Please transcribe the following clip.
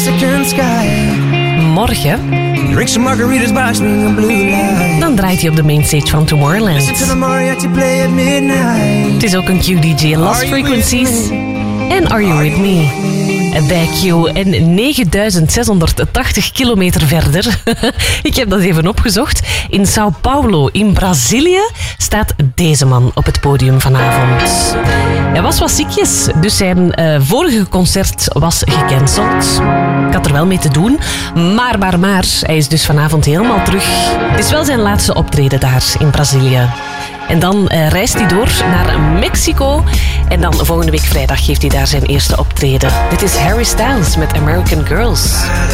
Morgen dan draait hij op de mainstage van Tomorrowland. Het is ook een QDJ Lost Frequencies en Are You With Me? Bij Q en 9680 kilometer verder. Ik heb dat even opgezocht. In Sao Paulo in Brazilië staat deze man op het podium vanavond. Hij was wat ziekjes, dus zijn vorige concert was gecanceld. Ik had er wel mee te doen, maar hij is dus vanavond helemaal terug. Het is wel zijn laatste optreden daar in Brazilië. En dan reist hij door naar Mexico. En dan volgende week vrijdag geeft hij daar zijn eerste optreden. Dit is Harry Styles met American Girls.